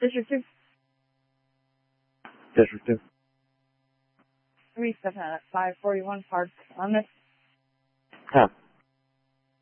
District 2. District 2. 3 stepping at 541 Park on this. Huh.